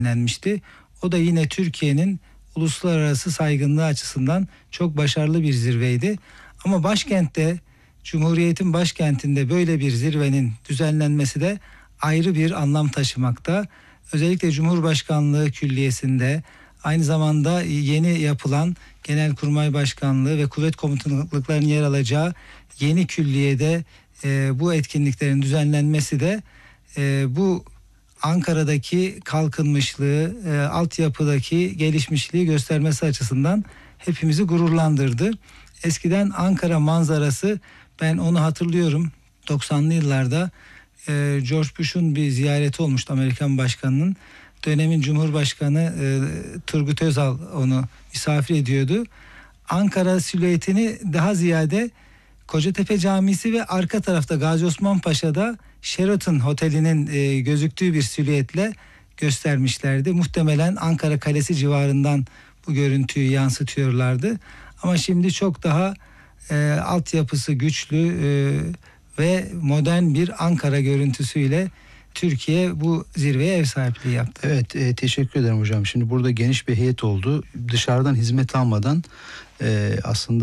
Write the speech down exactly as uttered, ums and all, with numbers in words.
düzenlenmişti. O da yine Türkiye'nin uluslararası saygınlığı açısından çok başarılı bir zirveydi. Ama başkentte, Cumhuriyet'in başkentinde böyle bir zirvenin düzenlenmesi de ayrı bir anlam taşımakta. Özellikle Cumhurbaşkanlığı Külliyesi'nde, aynı zamanda yeni yapılan Genelkurmay Başkanlığı ve Kuvvet Komutanlıklarının yer alacağı yeni külliyede e, bu etkinliklerin düzenlenmesi de e, bu Ankara'daki kalkınmışlığı, e, altyapıdaki gelişmişliği göstermesi açısından hepimizi gururlandırdı. Eskiden Ankara manzarası, ben onu hatırlıyorum, doksanlı yıllarda e, George Bush'un bir ziyareti olmuştu, Amerikan Başkanı'nın. Dönemin Cumhurbaşkanı e, Turgut Özal onu misafir ediyordu. Ankara silüetini daha ziyade Kocatepe Camisi ve arka tarafta Gazi Osman Paşa'da Sheraton Oteli'nin e, gözüktüğü bir silüetle göstermişlerdi. Muhtemelen Ankara Kalesi civarından bu görüntüyü yansıtıyorlardı. Ama şimdi çok daha e, altyapısı güçlü e, ve modern bir Ankara görüntüsüyle Türkiye bu zirveye ev sahipliği yaptı. Evet, e, teşekkür ederim hocam. Şimdi burada geniş bir heyet oldu. Dışarıdan hizmet almadan e, aslında